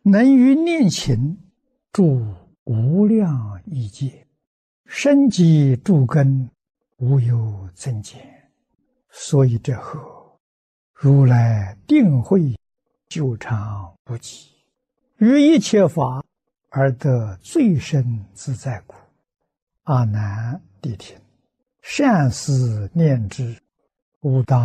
能于念情住无量亿劫，生机诸根无有增减。所以这后如来定慧久长不极，于一切法而得最深自在故。阿难谛听，善思念之，吾当